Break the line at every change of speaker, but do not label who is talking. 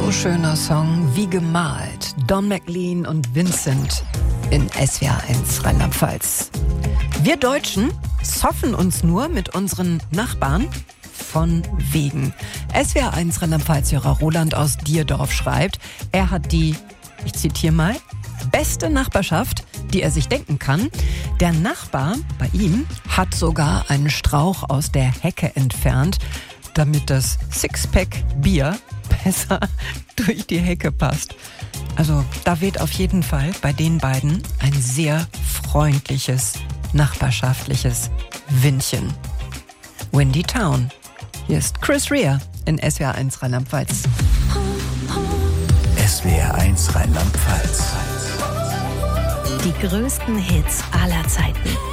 So schöner Song, wie gemalt. Don McLean und Vincent in SWR1 Rheinland-Pfalz. Wir Deutschen zoffen uns nur mit unseren Nachbarn von wegen. SWR1 Rheinland-Pfalz-Hörer Roland aus Dierdorf schreibt, er hat die, ich zitiere mal, beste Nachbarschaft, die er sich denken kann. Der Nachbar bei ihm hat sogar einen Strauch aus der Hecke entfernt, damit das Sixpack Bier besser durch die Hecke passt. Also da weht auf jeden Fall bei den beiden ein sehr freundliches, nachbarschaftliches Windchen. Windy Town. Hier ist Chris Rea in SWR1 Rheinland-Pfalz.
SWR1 Rheinland-Pfalz.
Die größten Hits aller Zeiten.